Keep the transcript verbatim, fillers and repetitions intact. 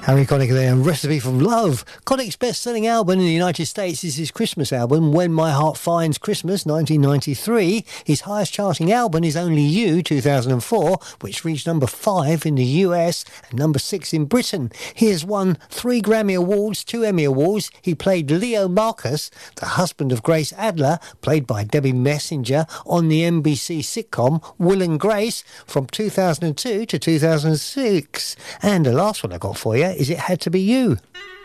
Harry Connick there, and Recipe for Love. Connick's best-selling album in the United States is his Christmas album, When My Heart Finds Christmas, nineteen ninety-three. His highest-charting album is Only You, two thousand four, which reached number five in the U S and number six in Britain. He has won three Grammy Awards, two Emmy Awards. He played Leo Marcus, the husband of Grace Adler, played by Debbie Messenger, on the N B C sitcom Will and Grace from two thousand two to two thousand six. And the last one I got for you is It Had to Be You.